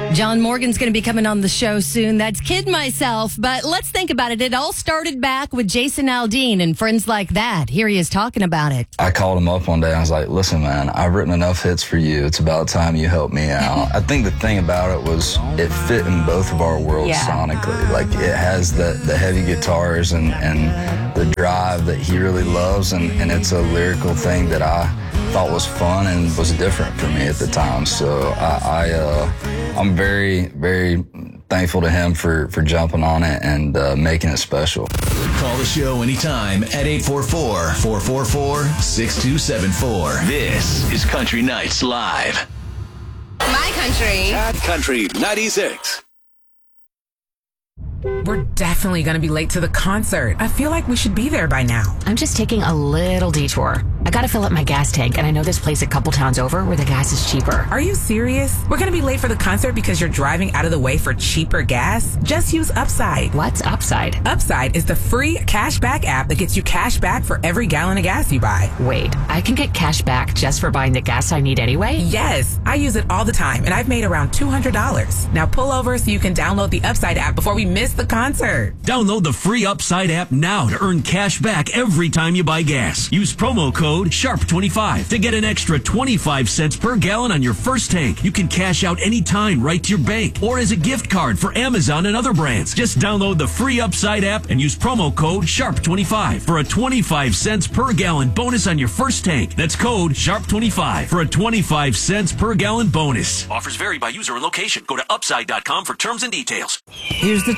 John Morgan's going to be coming on the show soon. That's Kid Myself. But let's think about it. It all started back with Jason Aldean and Friends Like That. Here he is talking about it. I called him up one day. I was like, listen, man, I've written enough hits for you. It's about time you help me out. I think the thing about it was it fit in both of our worlds sonically. Like, it has the heavy guitars and the drive that he really loves. And it's a lyrical thing that I thought was fun and was different for me at the time. So I'm very, very thankful to him for jumping on it and making it special. Call the show anytime at 844-444-6274. This is Country Nights Live. My country. Country 96. We're definitely going to be late to the concert. I feel like we should be there by now. I'm just taking a little detour. I gotta fill up my gas tank, and I know this place a couple towns over where the gas is cheaper. Are you serious? We're going to be late for the concert because you're driving out of the way for cheaper gas? Just use Upside. What's Upside? Upside is the free cashback app that gets you cash back for every gallon of gas you buy. Wait, I can get cash back just for buying the gas I need anyway? Yes, I use it all the time, and I've made around $200. Now pull over so you can download the Upside app before we miss the concert. Download the free Upside app now to earn cash back every time you buy gas. Use promo code SHARP25 to get an extra 25 cents per gallon on your first tank. You can cash out anytime right to your bank or as a gift card for Amazon and other brands. Just download the free Upside app and use promo code SHARP25 for a 25 cents per gallon bonus on your first tank. That's code SHARP25 for a 25 cents per gallon bonus. Offers vary by user and location. Go to upside.com for terms and details. Here's the